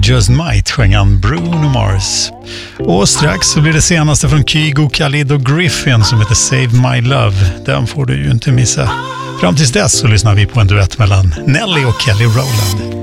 Just Might sjöng han Bruno Mars. Och strax så blir det senaste från Kygo, Khalid och Griffin som heter Save My Love. Den får du ju inte missa. Fram tills dess så lyssnar vi på en duett mellan Nelly och Kelly Rowland.